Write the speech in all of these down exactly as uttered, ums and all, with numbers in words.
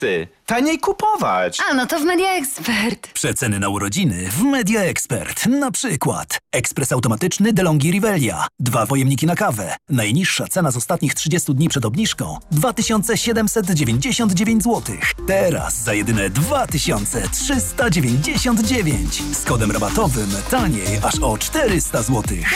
ty. Taniej kupować. A, no to w Media Expert. Przeceny na urodziny w Media Expert. Na przykład ekspres automatyczny DeLonghi Rivelia. Dwa pojemniki na kawę. Najniższa cena z ostatnich trzydziestu dni przed obniżką dwa tysiące siedemset dziewięćdziesiąt dziewięć złotych. Teraz za jedyne dwa tysiące trzysta dziewięćdziesiąt dziewięć. Z kodem rabatowym taniej aż o czterysta złotych.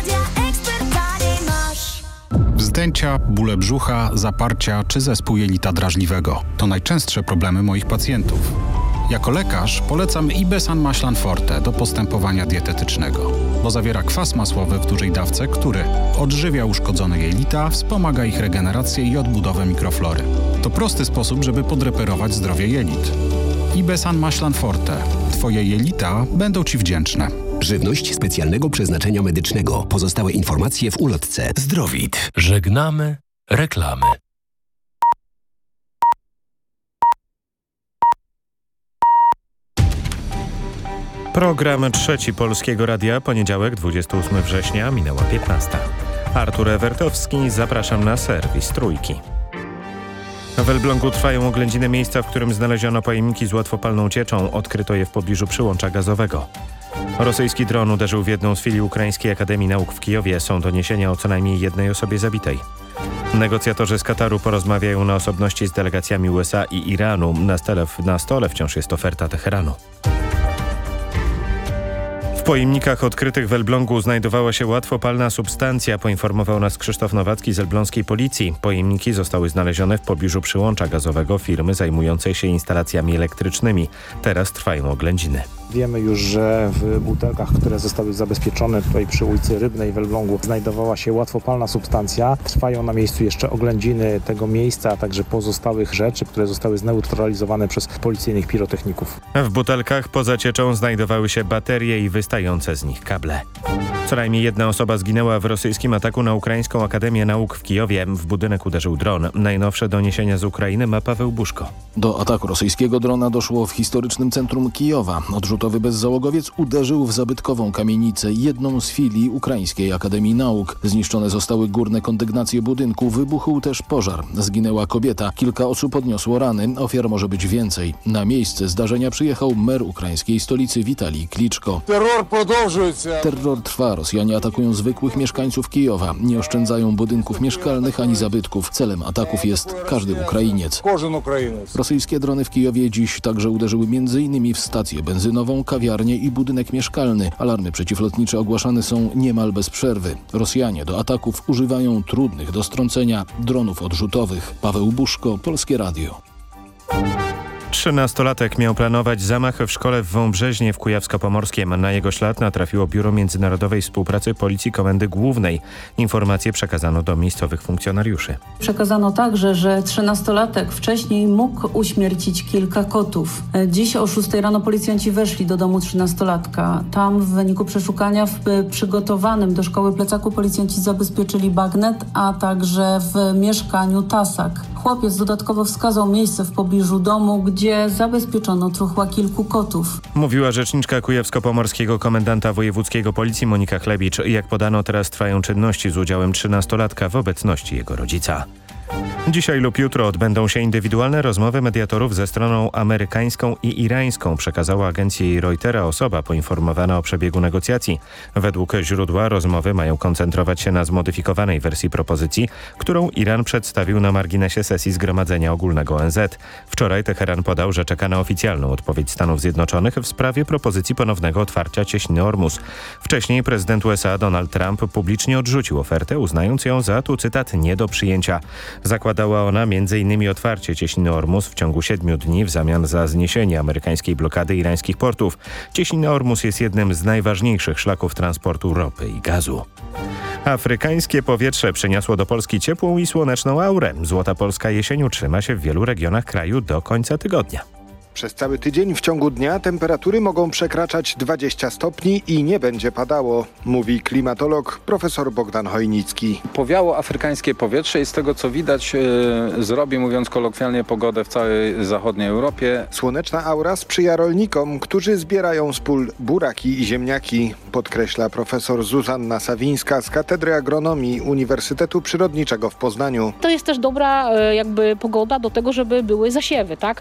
Wzdęcia, bóle brzucha, zaparcia czy zespół jelita drażliwego to najczęstsze problemy moich pacjentów. Jako lekarz polecam Ibesan Maślan Forte do postępowania dietetycznego, bo zawiera kwas masłowy w dużej dawce, który odżywia uszkodzone jelita, wspomaga ich regenerację i odbudowę mikroflory. To prosty sposób, żeby podreperować zdrowie jelit. Ibesan Maślan Forte. Twoje jelita będą Ci wdzięczne. Żywność specjalnego przeznaczenia medycznego. Pozostałe informacje w ulotce. Zdrowit. Żegnamy reklamy. Program Trzeci Polskiego Radia, poniedziałek, dwudziestego ósmego września, minęła piętnasta. Artur Ewertowski, zapraszam na serwis Trójki. W Elblągu trwają oględziny miejsca, w którym znaleziono pojemniki z łatwopalną cieczą. Odkryto je w pobliżu przyłącza gazowego. Rosyjski dron uderzył w jedną z filii Ukraińskiej Akademii Nauk w Kijowie. Są doniesienia o co najmniej jednej osobie zabitej. Negocjatorzy z Kataru porozmawiają na osobności z delegacjami U S A i Iranu. Na stole, na stole wciąż jest oferta Teheranu. W pojemnikach odkrytych w Elblągu znajdowała się łatwopalna substancja, poinformował nas Krzysztof Nowacki z elbląskiej policji. Pojemniki zostały znalezione w pobliżu przyłącza gazowego firmy zajmującej się instalacjami elektrycznymi. Teraz trwają oględziny. Wiemy już, że w butelkach, które zostały zabezpieczone tutaj przy ulicy Rybnej w Elblągu, znajdowała się łatwopalna substancja. Trwają na miejscu jeszcze oględziny tego miejsca, a także pozostałych rzeczy, które zostały zneutralizowane przez policyjnych pirotechników. W butelkach poza cieczą znajdowały się baterie i wystające z nich kable. Co najmniej jedna osoba zginęła w rosyjskim ataku na Ukraińską Akademię Nauk w Kijowie. W budynek uderzył dron. Najnowsze doniesienia z Ukrainy ma Paweł Buszko. Do ataku rosyjskiego drona doszło w historycznym centrum Kijowa. Odrzutowy bezzałogowiec uderzył w zabytkową kamienicę, jedną z filii Ukraińskiej Akademii Nauk. Zniszczone zostały górne kondygnacje budynku. Wybuchł też pożar. Zginęła kobieta. Kilka osób odniosło rany. Ofiar może być więcej. Na miejsce zdarzenia przyjechał mer ukraińskiej stolicy Witalij Kliczko. Terror продовжується. Terror trwa. Rosjanie atakują zwykłych mieszkańców Kijowa. Nie oszczędzają budynków mieszkalnych ani zabytków. Celem ataków jest każdy Ukrainiec. Rosyjskie drony w Kijowie dziś także uderzyły między innymi w stację benzynową, kawiarnię i budynek mieszkalny. Alarmy przeciwlotnicze ogłaszane są niemal bez przerwy. Rosjanie do ataków używają trudnych do strącenia dronów odrzutowych. Paweł Buszko, Polskie Radio. Trzynastolatek miał planować zamach w szkole w Wąbrzeźnie w Kujawsko-Pomorskiem. Na jego ślad natrafiło Biuro Międzynarodowej Współpracy Policji Komendy Głównej. Informacje przekazano do miejscowych funkcjonariuszy. Przekazano także, że trzynastolatek wcześniej mógł uśmiercić kilka kotów. Dziś o szóstej rano policjanci weszli do domu trzynastolatka. Tam w wyniku przeszukania w przygotowanym do szkoły plecaku policjanci zabezpieczyli bagnet, a także w mieszkaniu tasak. Chłopiec dodatkowo wskazał miejsce w pobliżu domu, gdzie zabezpieczono truchła kilku kotów. Mówiła rzeczniczka kujawsko-pomorskiego komendanta wojewódzkiego policji Monika Chlebicz. Jak podano, teraz trwają czynności z udziałem trzynastolatka w obecności jego rodzica. Dzisiaj lub jutro odbędą się indywidualne rozmowy mediatorów ze stroną amerykańską i irańską, przekazała agencji Reutera osoba poinformowana o przebiegu negocjacji. Według źródła rozmowy mają koncentrować się na zmodyfikowanej wersji propozycji, którą Iran przedstawił na marginesie sesji Zgromadzenia Ogólnego O N Z. Wczoraj Teheran podał, że czeka na oficjalną odpowiedź Stanów Zjednoczonych w sprawie propozycji ponownego otwarcia cieśniny Ormus. Wcześniej prezydent U S A Donald Trump publicznie odrzucił ofertę, uznając ją za, tu cytat, nie do przyjęcia. Zakładała ona między innymi otwarcie cieśniny Ormus w ciągu siedmiu dni w zamian za zniesienie amerykańskiej blokady irańskich portów. Cieśnina Ormus jest jednym z najważniejszych szlaków transportu ropy i gazu. Afrykańskie powietrze przyniosło do Polski ciepłą i słoneczną aurę. Złota polska jesień utrzyma się w wielu regionach kraju do końca tygodnia. Przez cały tydzień w ciągu dnia temperatury mogą przekraczać dwadzieścia stopni i nie będzie padało, mówi klimatolog profesor Bogdan Hojnicki. Powiało afrykańskie powietrze i z tego co widać yy, zrobi, mówiąc kolokwialnie, pogodę w całej zachodniej Europie. Słoneczna aura sprzyja rolnikom, którzy zbierają z pól buraki i ziemniaki, podkreśla profesor Zuzanna Sawińska z Katedry Agronomii Uniwersytetu Przyrodniczego w Poznaniu. To jest też dobra jakby pogoda do tego, żeby były zasiewy, tak?